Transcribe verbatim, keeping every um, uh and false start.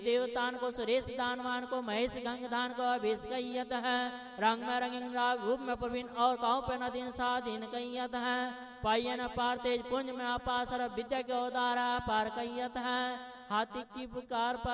देवतान को सुरेश दानवान को महेश गंगधान को अभिषकयत है रंग में रंगीन राग रूप में प्रवीण और काउ पे नदीन साधीन कैयत है पायन पार तेज पुंज में अपासर विद्या के उदारा पार कैयत है हाथी की पुकार पर